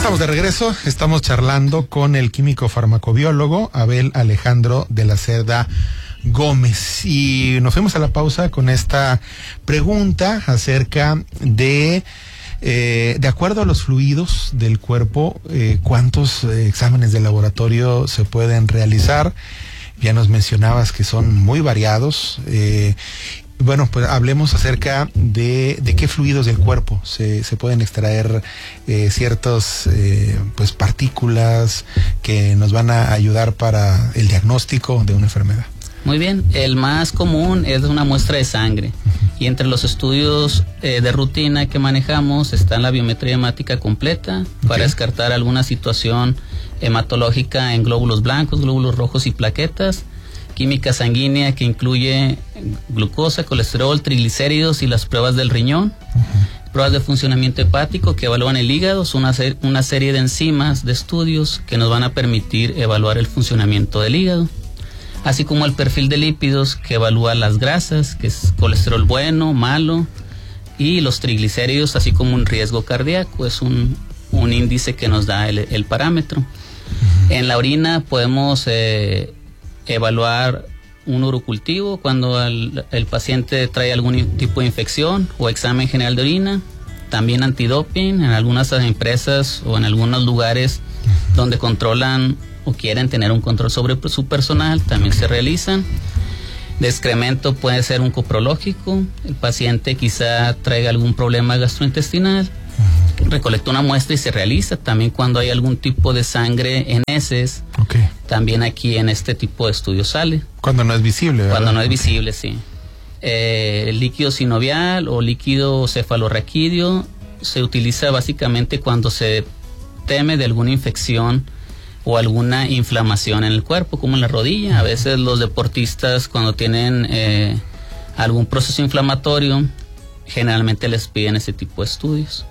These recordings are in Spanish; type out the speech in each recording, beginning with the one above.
Estamos de regreso, estamos charlando con el químico farmacobiólogo Abel Alejandro de la Cerda Gómez y nos fuimos a la pausa con esta pregunta acerca de acuerdo a los fluidos del cuerpo, ¿cuántos exámenes de laboratorio se pueden realizar? Ya nos mencionabas que son muy variados. Bueno, pues hablemos acerca de qué fluidos del cuerpo se pueden extraer ciertas pues partículas que nos van a ayudar para el diagnóstico de una enfermedad. Muy bien, el más común es una muestra de sangre y entre los estudios de rutina que manejamos está la biometría hemática completa para descartar alguna situación hematológica en glóbulos blancos, glóbulos rojos y plaquetas, química sanguínea que incluye glucosa, colesterol, triglicéridos y las pruebas del riñón, pruebas de funcionamiento hepático que evalúan el hígado, son una serie de enzimas de estudios que nos van a permitir evaluar el funcionamiento del hígado, así como el perfil de lípidos que evalúa las grasas, que es colesterol bueno, malo, y los triglicéridos, así como un riesgo cardíaco, es un índice que nos da el parámetro. En la orina podemos evaluar un urocultivo cuando el paciente trae algún tipo de infección o examen general de orina, también antidoping en algunas empresas o en algunos lugares donde controlan o quieren tener un control sobre su personal, también se realizan. De excremento puede ser un coprológico, el paciente quizá traiga algún problema gastrointestinal, recolecta una muestra y se realiza. También cuando hay algún tipo de sangre en heces, también aquí en este tipo de estudios sale. Cuando no es visible, ¿verdad? Cuando no es visible, sí. El líquido sinovial o líquido cefalorraquídeo se utiliza básicamente cuando se teme de alguna infección o alguna inflamación en el cuerpo, como en la rodilla. A veces los deportistas cuando tienen algún proceso inflamatorio, generalmente les piden ese tipo de estudios.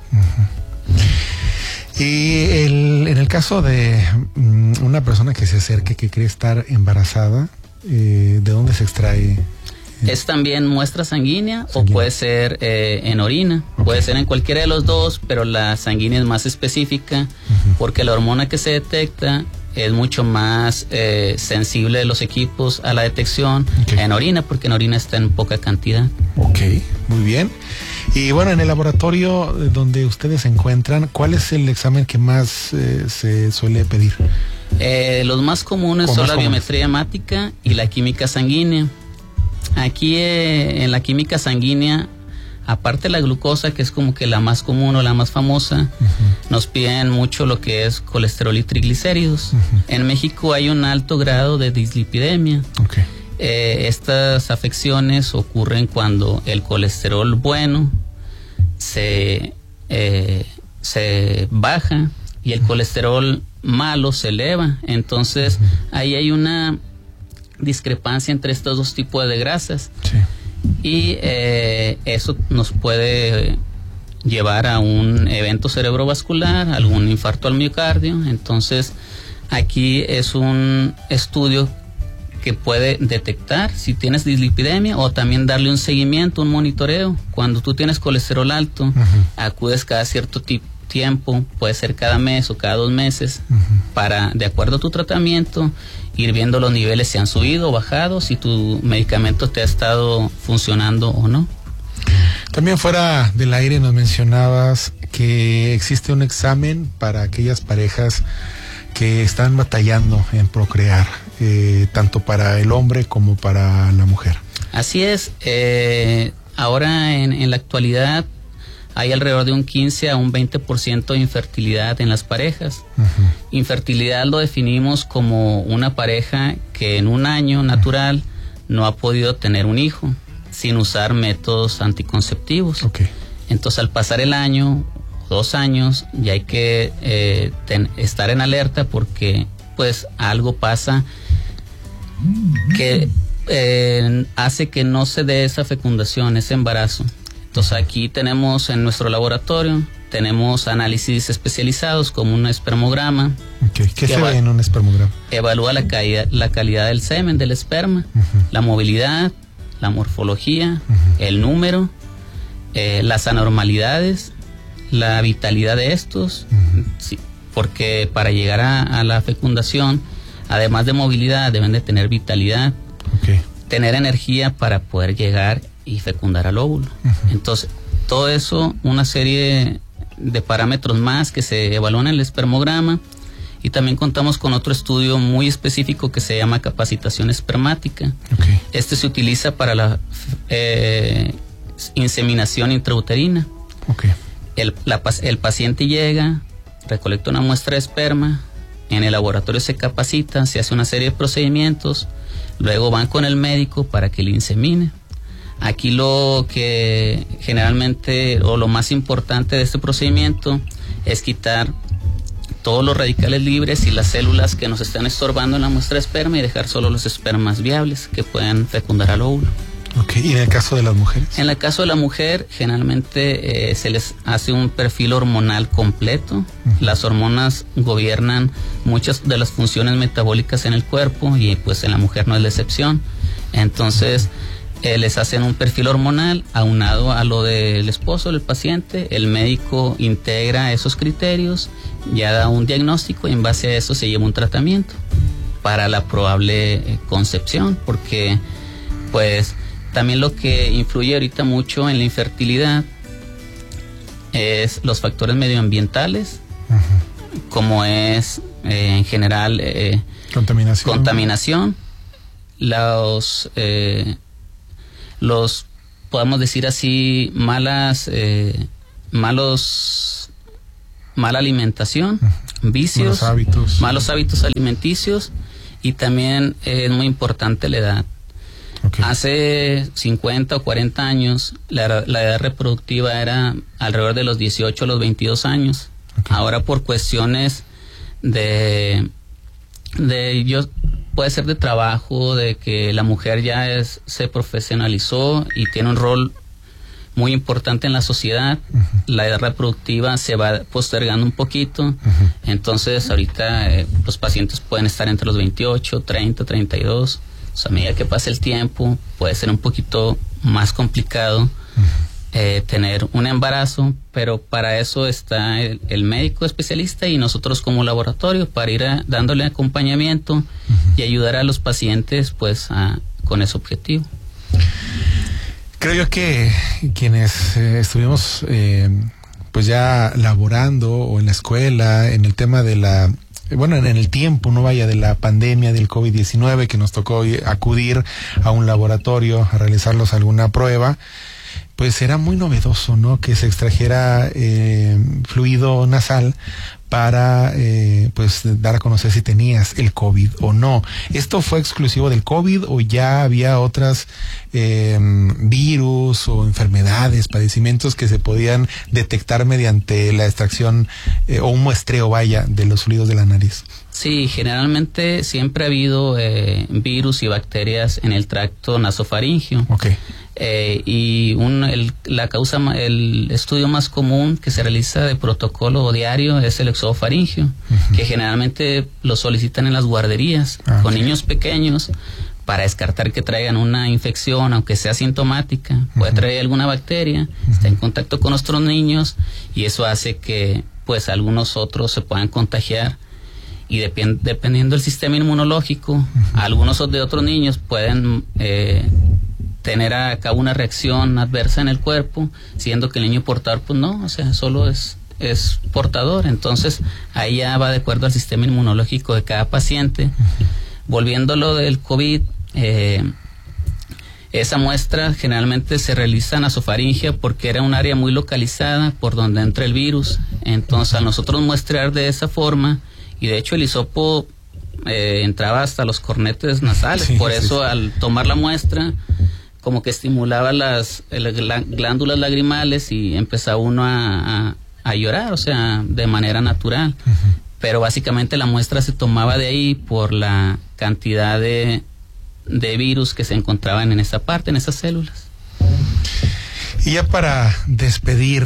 Y en el caso de una persona que se acerque, que cree estar embarazada, ¿de dónde se extrae? Es también muestra sanguínea o puede ser en orina, puede ser en cualquiera de los dos, pero la sanguínea es más específica porque la hormona que se detecta es mucho más sensible de los equipos a la detección en orina, porque en orina está en poca cantidad. Ok, muy bien. Y bueno, en el laboratorio donde ustedes se encuentran, ¿cuál es el examen que más se suele pedir? Los más comunes son la biometría hemática y la química sanguínea. Aquí en la química sanguínea, aparte de la glucosa, que es como que la más común o la más famosa, nos piden mucho lo que es colesterol y triglicéridos. En México hay un alto grado de dislipidemia. Estas afecciones ocurren cuando el colesterol bueno se baja y el colesterol malo se eleva. Entonces ahí hay una discrepancia entre estos dos tipos de grasas y eso nos puede llevar a un evento cerebrovascular, algún infarto al miocardio. Entonces aquí es un estudio que puede detectar si tienes dislipidemia o también darle un seguimiento, un monitoreo. Cuando tú tienes colesterol alto, acudes cada cierto tiempo, puede ser cada mes o cada 2 meses, para, de acuerdo a tu tratamiento, ir viendo los niveles si han subido o bajado, si tu medicamento te ha estado funcionando o no. También fuera del aire nos mencionabas que existe un examen para aquellas parejas que están batallando en procrear, tanto para el hombre como para la mujer. Así es. Ahora en la actualidad hay alrededor de un 15 a un 20% de infertilidad en las parejas. Infertilidad lo definimos como una pareja que en un año natural no ha podido tener un hijo sin usar métodos anticonceptivos. Entonces al pasar el año, 2 años, ya hay que estar en alerta porque pues algo pasa que hace que no se dé esa fecundación, ese embarazo. Entonces aquí tenemos en nuestro laboratorio, tenemos análisis especializados como un espermograma. ¿Qué se ve en un espermograma? Evalúa la calidad del semen, del esperma, la movilidad, la morfología, el número, las anormalidades, la vitalidad de estos, porque para llegar a la fecundación, además de movilidad, deben de tener vitalidad, tener energía para poder llegar y fecundar al óvulo. Entonces, todo eso, una serie de parámetros más que se evalúan en el espermograma, y también contamos con otro estudio muy específico que se llama capacitación espermática. Este se utiliza para la inseminación intrauterina. El paciente llega, recolecta una muestra de esperma, en el laboratorio se capacita, se hace una serie de procedimientos, luego van con el médico para que le insemine. Aquí lo que generalmente, o lo más importante de este procedimiento, es quitar todos los radicales libres y las células que nos están estorbando en la muestra de esperma y dejar solo los espermas viables que puedan fecundar al óvulo. ¿Y en el caso de las mujeres? En el caso de la mujer, generalmente se les hace un perfil hormonal completo. Las hormonas gobiernan muchas de las funciones metabólicas en el cuerpo y pues en la mujer no es la excepción. Entonces, les hacen un perfil hormonal aunado a lo del esposo del paciente. El médico integra esos criterios, ya da un diagnóstico y en base a eso se lleva un tratamiento para la probable concepción, porque pues también lo que influye ahorita mucho en la infertilidad es los factores medioambientales, como es en general contaminación, los podemos decir así, mala alimentación, vicios, malos hábitos alimenticios, y también es muy importante la edad. Hace 50 o 40 años la edad reproductiva era alrededor de los 18 a los 22 años. Ahora por cuestiones puede ser de trabajo, de que la mujer ya se profesionalizó y tiene un rol muy importante en la sociedad, la edad reproductiva se va postergando un poquito. Entonces ahorita los pacientes pueden estar entre los 28, 30, 32. O sea, a medida que pasa el tiempo puede ser un poquito más complicado tener un embarazo, pero para eso está el médico especialista y nosotros como laboratorio para ir dándole acompañamiento y ayudar a los pacientes pues con ese objetivo. Creo yo que quienes estuvimos pues ya laborando o en la escuela en el tema de en el tiempo, de la pandemia del COVID-19, que nos tocó acudir a un laboratorio a realizarlos alguna prueba, pues era muy novedoso, ¿no? Que se extrajera fluido nasal para pues dar a conocer si tenías el COVID o no. ¿Esto fue exclusivo del COVID o ya había otras virus o enfermedades, padecimientos que se podían detectar mediante la extracción o un muestreo, de los fluidos de la nariz? Sí, generalmente siempre ha habido virus y bacterias en el tracto nasofaringeo. Y el estudio más común que se realiza de protocolo diario es el exofaringeo, que generalmente lo solicitan en las guarderías con niños pequeños para descartar que traigan una infección, aunque sea asintomática. Puede traer alguna bacteria, está en contacto con nuestros niños y eso hace que pues algunos otros se puedan contagiar. Y dependiendo del sistema inmunológico, algunos de otros niños pueden tener a cabo una reacción adversa en el cuerpo, siendo que el niño portador, pues no, o sea, solo es portador. Entonces, ahí ya va de acuerdo al sistema inmunológico de cada paciente. Volviendo a lo del COVID, esa muestra generalmente se realiza en nasofaringea porque era un área muy localizada por donde entra el virus. Entonces, al nosotros muestrear de esa forma, y de hecho el hisopo entraba hasta los cornetes nasales, por eso al tomar la muestra como que estimulaba las glándulas lagrimales y empezaba uno a llorar, o sea, de manera natural. Pero básicamente la muestra se tomaba de ahí por la cantidad de virus que se encontraban en esa parte, en esas células. Y ya para despedir,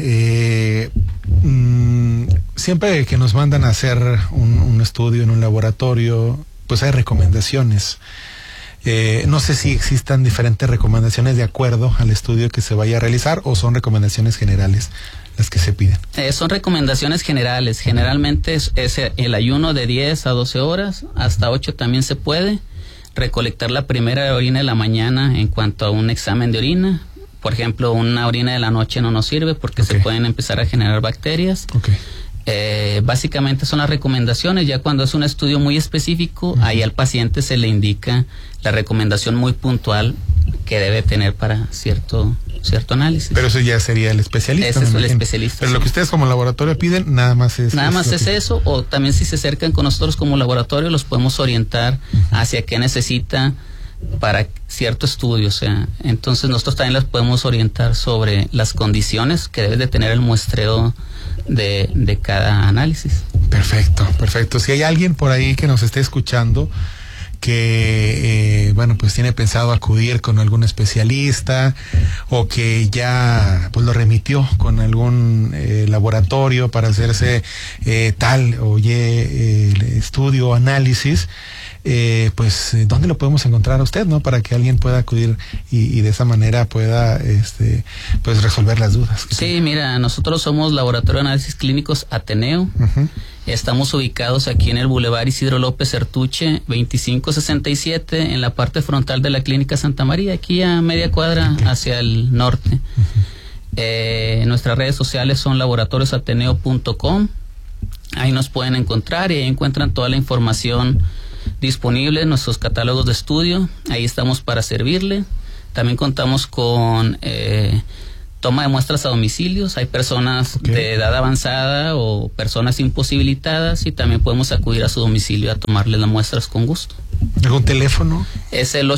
siempre que nos mandan a hacer un estudio en un laboratorio, pues hay recomendaciones. No sé si existan diferentes recomendaciones de acuerdo al estudio que se vaya a realizar o son recomendaciones generales las que se piden? Son recomendaciones generales. Generalmente es el ayuno de 10 a 12 horas, hasta 8 también se puede. Recolectar la primera orina de la mañana en cuanto a un examen de orina. Por ejemplo, una orina de la noche no nos sirve porque se pueden empezar a generar bacterias. Básicamente son las recomendaciones. Ya cuando es un estudio muy específico, ahí al paciente se le indica la recomendación muy puntual que debe tener para cierto análisis. Pero eso ya sería el especialista. Ese es el especialista. Pero lo que ustedes como laboratorio piden, nada más es eso, o también si se acercan con nosotros como laboratorio, los podemos orientar hacia qué necesita para cierto estudio. O sea, entonces nosotros también les podemos orientar sobre las condiciones que debe de tener el muestreo de cada análisis. Perfecto. Si hay alguien por ahí que nos esté escuchando que pues tiene pensado acudir con algún especialista o que ya pues lo remitió con algún laboratorio para hacerse tal o estudio o análisis, ¿dónde lo podemos encontrar a usted, no? Para que alguien pueda acudir y de esa manera pueda pues resolver las dudas. Sí, mira, nosotros somos Laboratorio de Análisis Clínicos Ateneo. Estamos ubicados aquí en el Boulevard Isidro López Ertuche, 2567, en la parte frontal de la Clínica Santa María, aquí a media cuadra hacia el norte. Nuestras redes sociales son laboratoriosateneo.com. Ahí nos pueden encontrar y ahí encuentran toda la información disponible, nuestros catálogos de estudio. Ahí estamos para servirle. También contamos con toma de muestras a domicilios. Hay personas de edad avanzada o personas imposibilitadas y también podemos acudir a su domicilio a tomarle las muestras con gusto. ¿Algún teléfono? Es el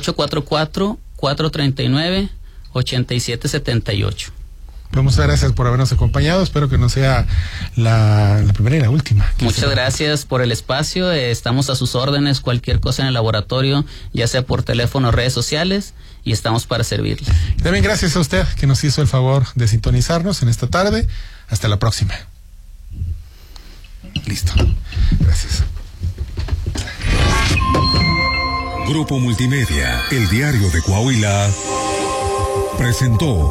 844-439-8778. Pues muchas gracias por habernos acompañado. Espero que no sea la primera y la última. Muchas gracias por el espacio. Estamos a sus órdenes. Cualquier cosa en el laboratorio, ya sea por teléfono o redes sociales, y estamos para servirle. También gracias a usted que nos hizo el favor de sintonizarnos en esta tarde. Hasta la próxima. Listo. Gracias. Grupo Multimedia, el diario de Coahuila, presentó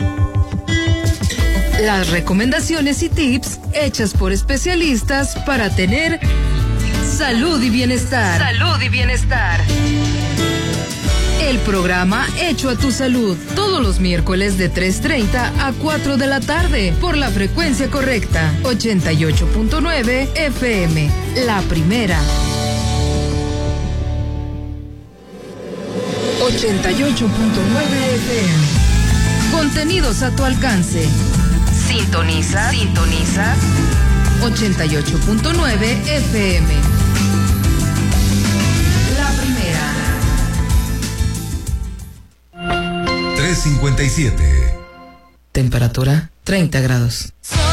las recomendaciones y tips hechas por especialistas para tener salud y bienestar. Salud y bienestar. El programa Hecho a tu Salud, todos los miércoles de 3:30 a 4 de la tarde, por la frecuencia correcta, 88.9 FM, la primera. 88.9 FM. Contenidos a tu alcance. Sintoniza 88.9 FM. La primera. 3:57. Temperatura 30 grados.